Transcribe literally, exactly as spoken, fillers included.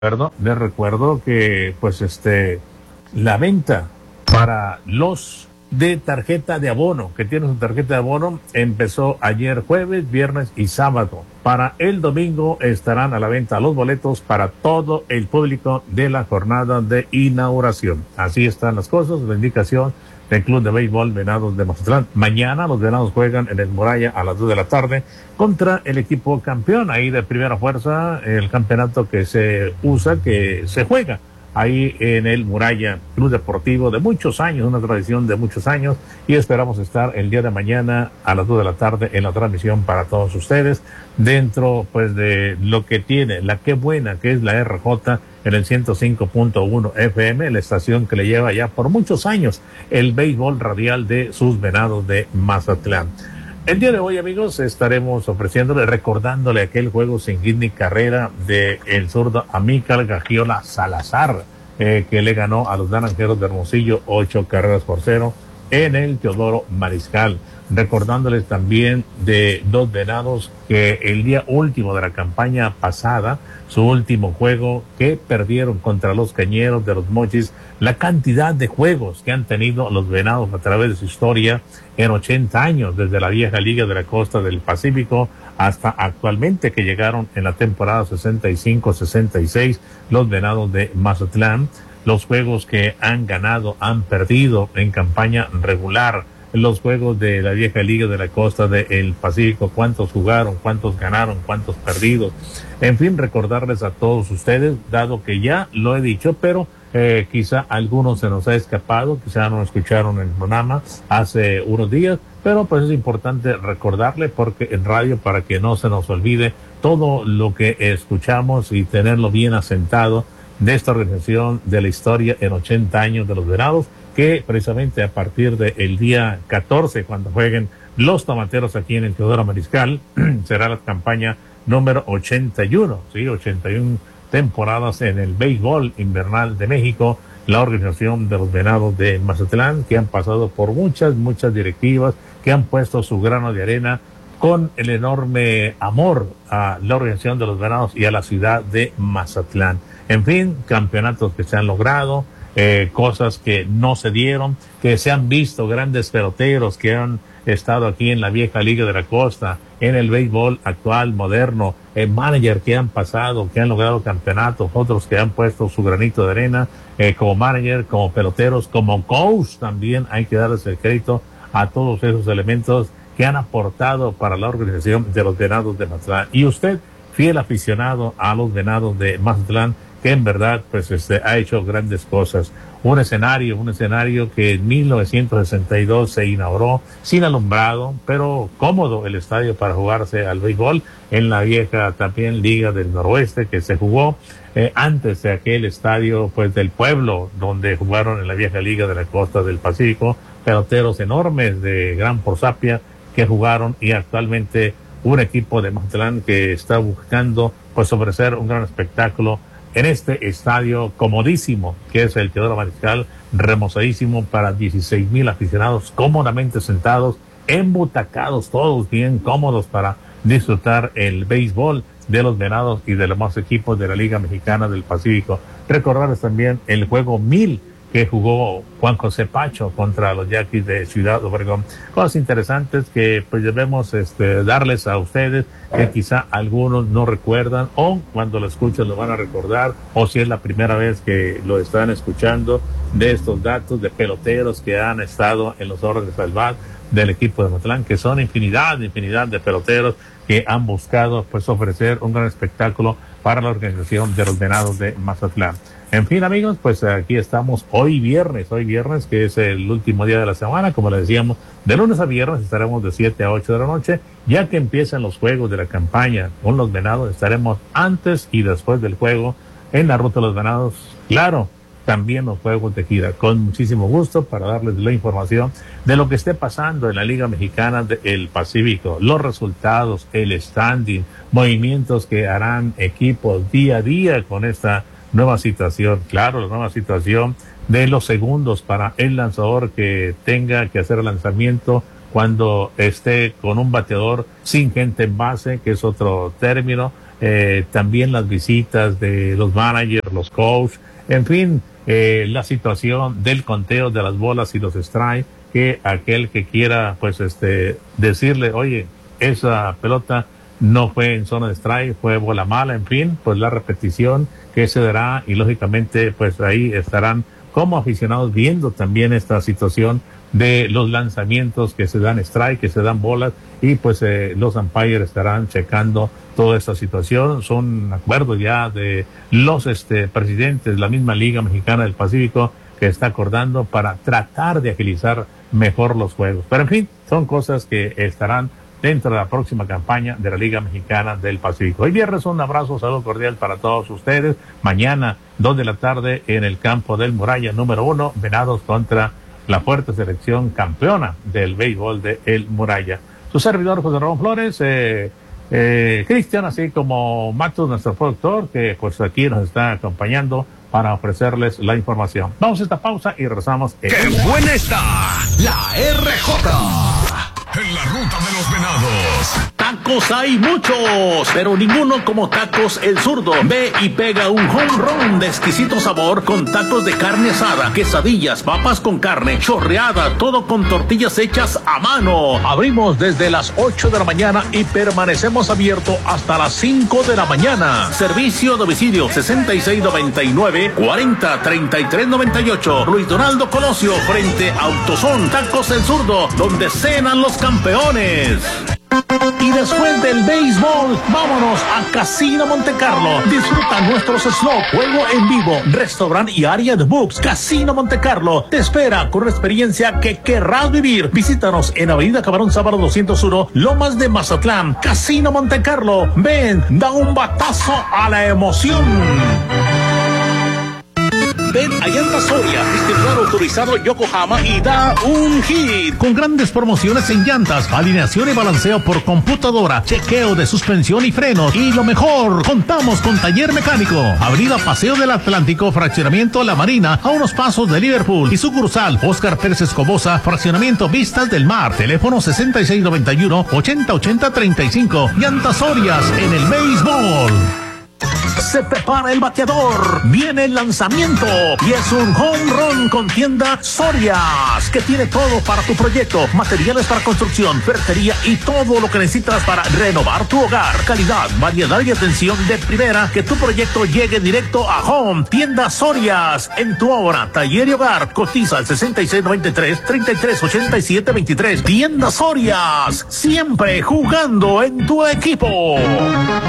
recuerdo, les recuerdo que pues este la venta para los de tarjeta de abono, que tienen su tarjeta de abono, empezó ayer jueves, viernes y sábado. Para el domingo estarán a la venta los boletos para todo el público de la jornada de inauguración. Así están las cosas, la indicación del Club de Béisbol Venados de Mazatlán. Mañana los Venados juegan en el Muralla a las dos de la tarde contra el equipo campeón, ahí de primera fuerza, el campeonato que se usa, que se juega ahí en el Muralla, Club Deportivo de muchos años, una tradición de muchos años, y esperamos estar el día de mañana a las dos de la tarde en la transmisión para todos ustedes, dentro pues de lo que tiene, la que buena que es la R J en el ciento cinco punto uno F M, la estación que le lleva ya por muchos años el béisbol radial de sus Venados de Mazatlán. El día de hoy, amigos, estaremos ofreciéndole, recordándole aquel juego sin hit ni carrera de el zurdo Amílcar Gagiola Salazar, eh, que le ganó a los Naranjeros de Hermosillo ocho carreras por cero en el Teodoro Mariscal. Recordándoles también de dos Venados que el día último de la campaña pasada, su último juego, que perdieron contra los Cañeros de los Mochis, la cantidad de juegos que han tenido los Venados a través de su historia en ochenta años, desde la vieja Liga de la Costa del Pacífico hasta actualmente, que llegaron en la temporada sesenta y cinco sesenta y seis los Venados de Mazatlán, los juegos que han ganado, han perdido en campaña regular, los juegos de la vieja Liga de la Costa del Pacífico, cuántos jugaron, cuántos ganaron, cuántos perdidos. En fin, recordarles a todos ustedes, dado que ya lo he dicho, pero eh, quizá algunos se nos ha escapado, quizá no escucharon el programa hace unos días, pero pues es importante recordarle, porque en radio, para que no se nos olvide todo lo que escuchamos y tenerlo bien asentado de esta organización, de la historia en ochenta años de los Venados, que precisamente a partir del día catorce, cuando jueguen los Tomateros aquí en el Teodoro Mariscal, será la campaña número ochenta y uno, sí, ochenta y una temporadas en el béisbol invernal de México, la organización de los Venados de Mazatlán, que han pasado por muchas, muchas directivas, que han puesto su grano de arena con el enorme amor a la organización de los Venados y a la ciudad de Mazatlán. En fin, campeonatos que se han logrado, eh, cosas que no se dieron, que se han visto grandes peloteros que han estado aquí en la vieja Liga de la Costa, en el béisbol actual, moderno, eh, manager que han pasado, que han logrado campeonatos, otros que han puesto su granito de arena, eh, como manager, como peloteros, como coach también. Hay que darles el crédito a todos esos elementos que han aportado para la organización de los Venados de Mazatlán. Y usted, fiel aficionado a los Venados de Mazatlán, que en verdad pues este ha hecho grandes cosas. Un escenario, un escenario que en mil novecientos sesenta y dos se inauguró sin alumbrado, pero cómodo el estadio para jugarse al béisbol, en la vieja también Liga del Noroeste, que se jugó eh, antes de aquel estadio pues del pueblo, donde jugaron en la vieja Liga de la Costa del Pacífico, peloteros enormes de gran prosapia que jugaron, y actualmente un equipo de Mazatlán que está buscando pues ofrecer un gran espectáculo en este estadio comodísimo que es el Teodoro Mariscal, remozadísimo para dieciséis mil aficionados cómodamente sentados, embutacados, todos bien cómodos para disfrutar el béisbol de los Venados y de los demás equipos de la Liga Mexicana del Pacífico. Recordarles también el juego mil que jugó Juan José Pacho contra los Yaquis de Ciudad Obregón. Cosas interesantes que pues debemos este, darles a ustedes, que quizá algunos no recuerdan, o cuando lo escuchen lo van a recordar, o si es la primera vez que lo están escuchando, de estos datos de peloteros que han estado en los órdenes al bat del equipo de Mazatlán, que son infinidad, infinidad de peloteros que han buscado pues ofrecer un gran espectáculo para la organización de los Venados de Mazatlán. En fin, amigos, pues aquí estamos hoy viernes, hoy viernes, que es el último día de la semana, como les decíamos, de lunes a viernes estaremos de siete a ocho de la noche, ya que empiezan los juegos de la campaña con los Venados. Estaremos antes y después del juego en la Ruta de los Venados, claro, también los juegos de gira, con muchísimo gusto para darles la información de lo que esté pasando en la Liga Mexicana del Pacífico, los resultados, el standing, movimientos que harán equipos día a día con esta nueva situación, claro, la nueva situación de los segundos para el lanzador que tenga que hacer el lanzamiento cuando esté con un bateador sin gente en base, que es otro término, eh, también las visitas de los managers, los coaches, en fin, eh, la situación del conteo de las bolas y los strikes, que aquel que quiera, pues, este, decirle, oye, esa pelota no fue en zona de strike, fue bola mala, en fin, pues la repetición que se dará y lógicamente, pues ahí estarán como aficionados viendo también esta situación de los lanzamientos que se dan strike, que se dan bolas, y pues eh, los umpires estarán checando toda esta situación. Son acuerdos ya de los este presidentes, la misma Liga Mexicana del Pacífico, que está acordando para tratar de agilizar mejor los juegos. Pero en fin, son cosas que estarán dentro de la próxima campaña de la Liga Mexicana del Pacífico. Hoy viernes, un abrazo, saludo cordial para todos ustedes. Mañana, dos de la tarde, en el campo del Muralla número uno, Venados contra la fuerte selección campeona del béisbol de El Muralla. Su servidor, José Ramón Flores, eh, eh, Cristian, así como Matos, nuestro productor, que pues aquí nos está acompañando para ofrecerles la información. Vamos a esta pausa y regresamos. En... ¡Qué buena está la R J! En la ruta de los venados. Tacos hay muchos, pero ninguno como Tacos El Zurdo. Ve y pega un home run de exquisito sabor con tacos de carne asada, quesadillas, papas con carne, chorreada, todo con tortillas hechas a mano. Abrimos desde las ocho de la mañana y permanecemos abiertos hasta las cinco de la mañana. Servicio a domicilio sesenta y seis noventa y nueve, cuarenta, treinta y tres noventa y ocho. Luis Donaldo Colosio, frente a Autosón. Tacos El Zurdo, donde cenan los campeones. Y después del béisbol, vámonos a Casino Monte Carlo. Disfruta nuestros slots, juego en vivo, restaurante y área de books. Casino Monte Carlo te espera con una experiencia que querrás vivir. Visítanos en Avenida Camarón Sábado doscientos uno, Lomas de Mazatlán. Casino Monte Carlo. Ven, da un batazo a la emoción. Ven a Llantas Soria, distribuidor autorizado Yokohama, y da un hit con grandes promociones en llantas, alineación y balanceo por computadora, chequeo de suspensión y frenos, y lo mejor, contamos con taller mecánico. Avenida Paseo del Atlántico, fraccionamiento La Marina, a unos pasos de Liverpool, y sucursal Óscar Pérez Escobosa, fraccionamiento Vistas del Mar. Teléfono sesenta y seis noventa y uno, ochenta ochenta treinta y cinco. Llantas Sorias en el béisbol. Se prepara el bateador, viene el lanzamiento y es un home run con tienda Sorias, que tiene todo para tu proyecto: materiales para construcción, ferretería y todo lo que necesitas para renovar tu hogar. Calidad, variedad y atención de primera, que tu proyecto llegue directo a home. Tienda Sorias, en tu obra, taller y hogar. Cotiza al sesenta y seis noventa y tres, treinta y tres ochenta y siete veintitrés. Tienda Sorias, siempre jugando en tu equipo.